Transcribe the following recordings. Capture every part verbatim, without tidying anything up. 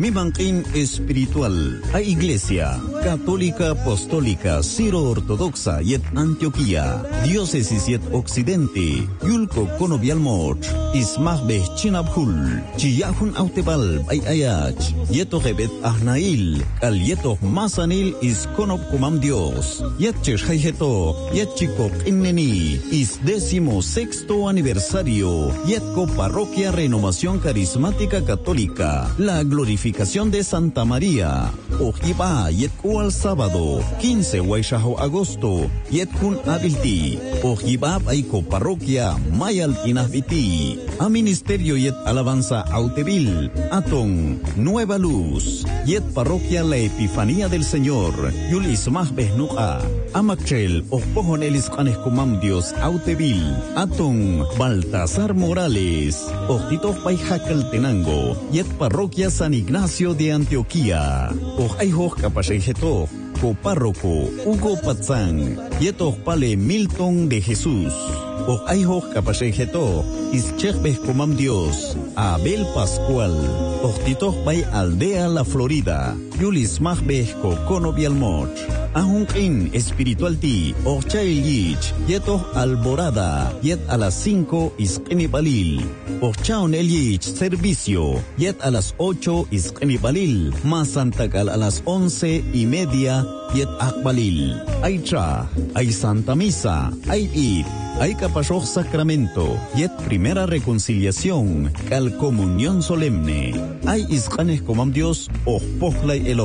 Mimanqin espiritual a Iglesia Católica Apostólica Ciro-Ortodoxa yet Antioquía Diócesis yet Occidente Yulco Conobialmoch Ismahbeh Chinabhul Chiyahun Autebal Bay Ayach Yeto Rebet Ahnail Al Yeto Masanil Is Konop Kumam Dios Yet Cheshayheto Yet Chikok Inneni Is décimo sexto aniversario Yetco Parroquia Renovación Carismática Católica La glorificación de Santa María Ojiba Yetco al sábado quince Waishaho agosto Yetkun Abilti Ojiba Aiko Parroquia Mayal Inahbiti A Ministerio Yet Alabanza Autevil Atong Nueva Luz Yet Parroquia La Epifanía del Señor Yulis Mahbeh Nuha Amachel Ojonelis Canes Comam Dios Autevil Atong Baltasar Morales Ojito Paijacal Tenango Yet Parroquia San Ignacio de Antioquía Ojaijo Capashejeto Copárroco Hugo Patzán Yeto Pale Milton de Jesús Ojaijo Capashejeto Ischechbeh Comam Dios Abel Pascual Ojtito Bay Aldea La Florida Yulis Mahbeh Cocono Bialmoch Ahunqin espiritual ti Orchail Yich Yeto Alborada Yet a las cinco Isqini Balil Orchaon El Yich servicio Yet a las ocho Isqini Balil Más Santacal a las once y media Yet Akbalil Aicha Ay Santa Misa Ay Id Ay Capashoch Sacramento Yet primera reconciliación Cal comunión solemne Ay Isqanes Comam Dios Ojpohlay Elo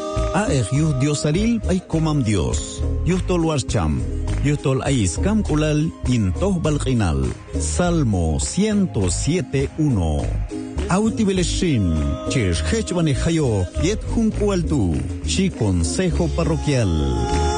A Ejius Diosalil ay Comam Dios Yustol Warcham Yustol Aiskam Kulal Intoh Balqinal Salmo ciento siete uno Autibeleshin Chesh Hechbane Hayo Yet Juncualtu Shi Consejo Parroquial